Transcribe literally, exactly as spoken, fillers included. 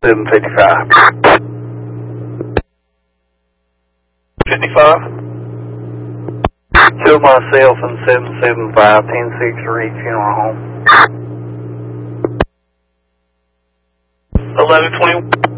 seven fifty-five. fifty-five. Kill myself in seven seven five, ten six Reed Funeral Home. eleven twenty.